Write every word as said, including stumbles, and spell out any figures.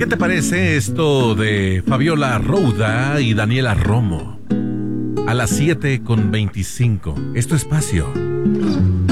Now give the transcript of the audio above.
¿Qué te parece esto de Fabiola Rouda y Daniela Romo? A las siete con veinticinco. Es tu espacio.